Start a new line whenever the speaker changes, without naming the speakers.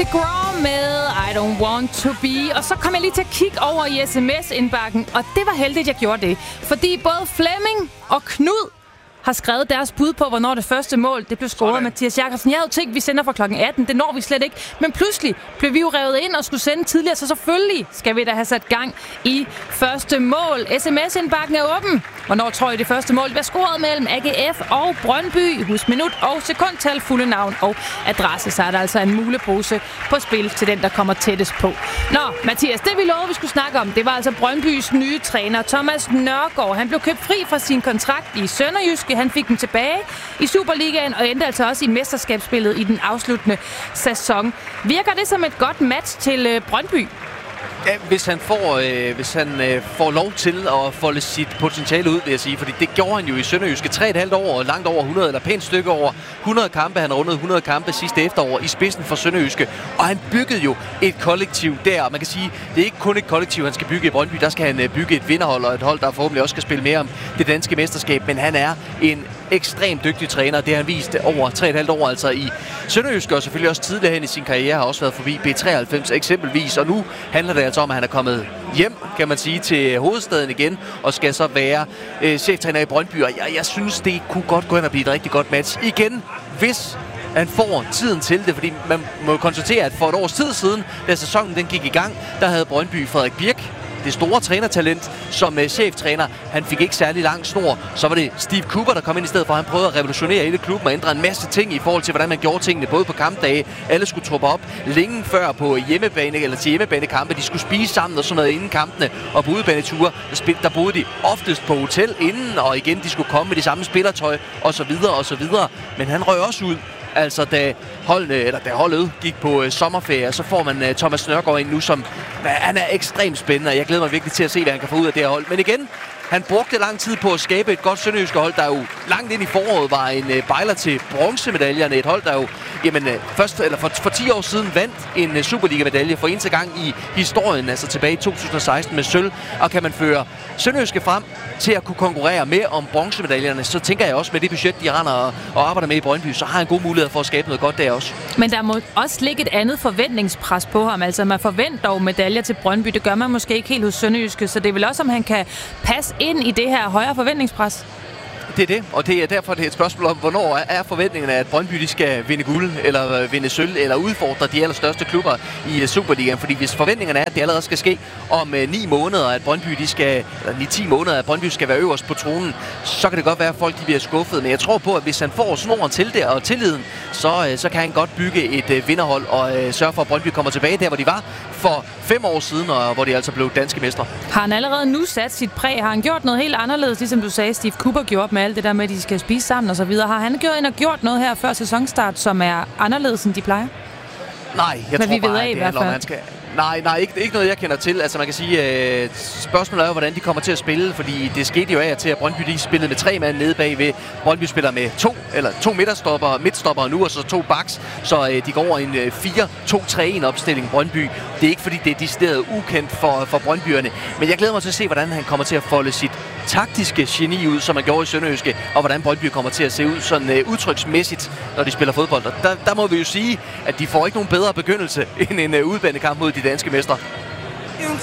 McGraw med I Don't Want To Be. Og så kom jeg lige til at kigge over i sms-indbakken, og det var heldigt, jeg gjorde det. Fordi både Flemming og Knud har skrevet deres bud på, hvornår det første mål det blev scoret af Mathias Jakobsen. Jeg havde jo tænkt, vi sender fra klokken 18. Det når vi slet ikke. Men pludselig blev vi jo revet ind og skulle sende tidligere, så selvfølgelig skal vi da have sat gang i første mål. SMS-indbakken er åben. Hvornår tror I det første mål bliver scoret mellem AGF og Brøndby? Husk minut og sekundtal, fulde navn og adresse. Så er der altså en mulepose på spil til den, der kommer tættest på. Nå, Mathias, det vi lovede, vi skulle snakke om, det var altså Brøndbys nye træner, Thomas Nørgaard. Han blev købt fri fra sin kontrakt i Sønderjyske. Han fik den tilbage i Superligaen og endte altså også i mesterskabsspillet i den afsluttende sæson. Virker det som et godt match til Brøndby?
Ja, hvis han får lov til at folde sit potentiale ud, vil jeg sige. Fordi det gjorde han jo i Sønderjyske 3,5 år, langt over 100, eller pænt stykke over 100 kampe. Han har rundet 100 kampe sidste efterår i spidsen for Sønderjyske. Og han byggede jo et kollektiv der. Man kan sige, det er ikke kun et kollektiv, han skal bygge i Brøndby. Der skal han bygge et vinderhold, og et hold, der forhåbentlig også skal spille mere om det danske mesterskab. Men han er en ekstremt dygtig træner. Det har han vist over 3,5 år, altså i Sønderjyske, og selvfølgelig også tidligere hen i sin karriere har også været forbi B93 eksempelvis. Og nu handler det altså om, at han er kommet hjem, kan man sige, til hovedstaden igen, og skal så være cheftræner i Brøndby. Og jeg synes, det kunne godt gå hen og blive et rigtig godt match. Igen, hvis han får tiden til det, fordi man må konstatere, at for et års tid siden, da sæsonen den gik i gang, der havde Brøndby Frederik Birk, det store trænertalent, som cheftræner. Han fik ikke særlig lang snor. Så var det Steve Cooper, der kom ind i stedet for. Han prøvede at revolutionere hele klubben og ændre en masse ting i forhold til, hvordan man gjorde tingene, både på kampdage. Alle skulle truppe op længe før på hjemmebane eller til hjemmebanekampe. De skulle spise sammen og sådan noget inden kampene. Og på udebaneture, der boede de oftest på hotel inden, og igen, de skulle komme med de samme spillertøj og så videre og så videre. Men han røg også ud. Altså, da holdet gik på sommerferie, så får man Thomas Nørgaard ind nu, som han er ekstremt spændende, og jeg glæder mig virkelig til at se, hvad han kan få ud af det her hold. Men igen, han brugte lang tid på at skabe et godt sønderjyske hold, der jo langt ind i foråret var en bejler til bronzemedaljerne. Et hold, der jo for 10 år siden vandt en Superliga-medalje for eneste gang i historien, altså tilbage i 2016 med sølv. Og kan man føre sønderjyske frem til at kunne konkurrere med om bronzemedaljerne, så tænker jeg også med det budget, de render og arbejder med i Brøndby, så har han gode muligheder for at skabe noget godt der også.
Men der må også ligge et andet forventningspres på ham. Altså man forventer dog medaljer til Brøndby. Det gør man måske ikke helt hos Sønderjyske, så det er vel også, om han kan passe ind i det her højere forventningspres.
Det er det, og det er derfor, det er et spørgsmål om, hvornår er forventningerne, at Brøndby de skal vinde guld, eller vinde sølv, eller udfordre de allerstørste klubber i Superligaen. Fordi hvis forventningerne er, at det allerede skal ske om 9 måneder, at Brøndby de skal, eller 10 måneder, at Brøndby skal være øverst på tronen, så kan det godt være, at folk de bliver skuffet. Men jeg tror på, at hvis han får snoren til det og tilliden, så kan han godt bygge et vinderhold og sørge for, at Brøndby kommer tilbage der, hvor de var for 5 år siden, og hvor de altså blev danske mestre.
Har han allerede nu sat sit præg? Har han gjort noget helt anderledes, ligesom du sagde, Steve Cooper gjorde med alt det der med, at de skal spise sammen og så videre? Har han gjort noget her før sæsonstart, som er anderledes, end de plejer?
Nej, jeg tror bare, at det handler om, at han skal... Nej, ikke noget, jeg kender til. Altså man kan sige, spørgsmålet er jo, hvordan de kommer til at spille, fordi det skete jo af til, at Brøndby de spillede med 3 mand nede bagved. Brøndby spiller med 2 midtstopper nu, og så 2 backs, så de går over en 4-2-3-1 opstilling Brøndby. Det er ikke, fordi det er decideret ukendt for Brøndbyerne, men jeg glæder mig til at se, hvordan han kommer til at folde sit taktiske geni ud, som man gjorde i Sønderjyske, og hvordan Brøndby kommer til at se ud sådan udtryksmæssigt, når de spiller fodbold. Og der må vi jo sige, at de får ikke nogen bedre begyndelse end en udbanekamp mod de danske mestre.